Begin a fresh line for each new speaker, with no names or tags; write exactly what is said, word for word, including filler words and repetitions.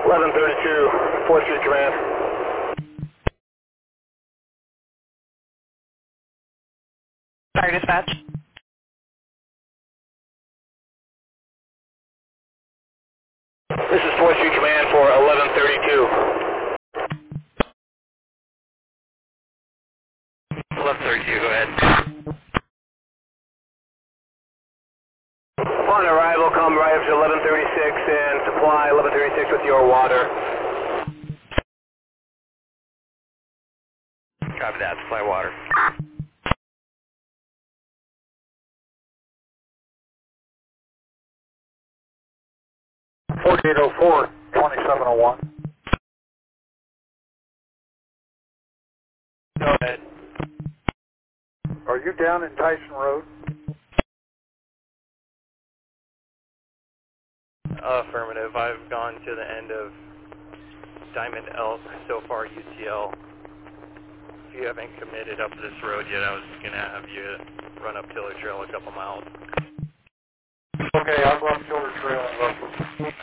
eleven thirty-two, fourth Street Command.
Sorry, dispatch.
This is fourth Street Command for eleven thirty-two.
eleven thirty-two, go ahead.
Upon arrival, come right up to eleven thirty-six and supply eleven thirty-six with your water.
Copy that, supply water.
forty-eight oh four, twenty-seven oh one.
Go ahead.
Are you down in Tyson Road?
Affirmative. I've gone to the end of Diamond Elk, so far U T L. If you haven't committed up this road yet, I was going to have you run up Tiller Trail a couple miles.
Okay, I'll go up Tiller Trail and look.